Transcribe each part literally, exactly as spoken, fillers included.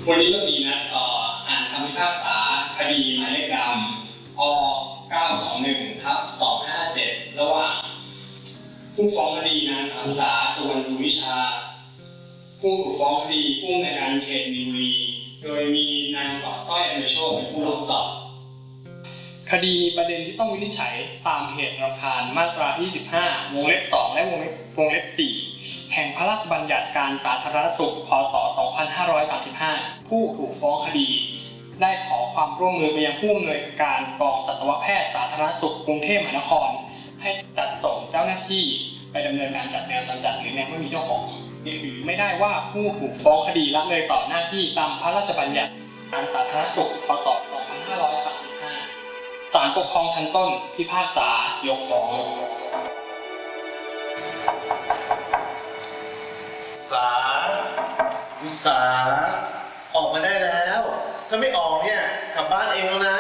วันนี้เรามีนัดอ่านคำพิพากษาคดีหมายเลขดำอ เก้าสองหนึ่ง ทับ สองห้าเจ็ด ระหว่างผู้ฟ้องคดีนางสาวสาสุวรรณสุวิชาผู้ถูกฟ้องคดีผู้ในการเขตมีนบุรีโดยมีนางสาวสร้อยอนุโชคเป็นผู้ร้องสอบคดีมีประเด็นที่ต้องวินิจฉัยตามเหตุรำคาญมาตราที่สิบห้าวงเล็บสองและวงเล็บวงเล็บสี่แห่งพระราชบัญญัติการสาธารณสุขพ.ศ. สองพันห้าร้อยสามสิบห้าผู้ถูกฟ้องคดีได้ขอความร่วมมือไปยังผู้อำนวยการกองสัตวแพทย์สาธารณสุขกรุงเทพมหานครให้จัดส่งเจ้าหน้าที่ไปดำเนินการจัดแมวจรจัดหรือแมวไม่มีเจ้าของนี่คือไม่ได้ว่าผู้ถูกฟ้องคดีละเลยต่อหน้าที่ตามพระราชบัญญัติการสาธารณสุขพ.ศ. สองพันห้าร้อยสามสิบห้าศาลปกครองชั้นต้นพิพากษายกฟ้องสาอุตสาออกมาได้แล้วถ้าไม่ออกเนี่ยกลับบ้านเองแล้วนะ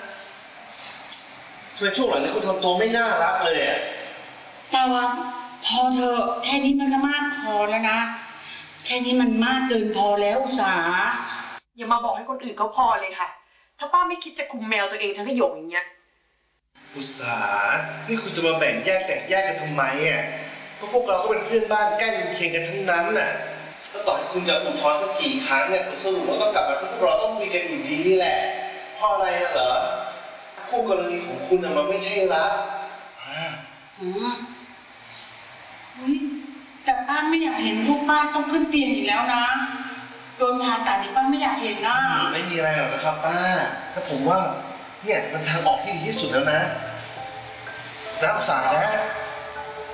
ทำไมช่วงหลังนี้คุณทำตัวไม่น่ารักเลยอ่ะแต่ว่าพอเธอแค่นี้มันก็มากพอแล้วนะแค่นี้มันมากเกินพอแล้วอุตสาอย่ามาบอกให้คนอื่นเขาพอเลยค่ะถ้าป้าไม่คิดจะคุมแมวตัวเองทั้งขยงอย่างเงี้ยอุตสานี่คุณจะมาแบ่งแยกแตกแยกกันทำไมอ่ะก็พวกเราก็เป็นเพื่อนบ้านใกล้เรือนเคียงกันทั้งนั้นน่ะแล้วต่อให้คุณจะอุทธรณ์สักกี่ครั้งเนี่ยผลสรุปมันต้องกลับมาที่พวกเราต้องคุยกันอยู่ดีแหละเพราะอะไรนะเหรอคู่กรณีของคุณมันไม่ใช่รักอ่าอืมแต่ป้าไม่อยากเห็นลูกป้าต้องขึ้นเตียงอีกแล้วนะโดนผ่าตัดนี่ป้าไม่อยากเห็นนะไม่มีอะไรหรอกนะครับป้าแต่ผมว่าเนี่ยมันทางออกที่ดีที่สุดแล้วนะนะอุตสาห์นะ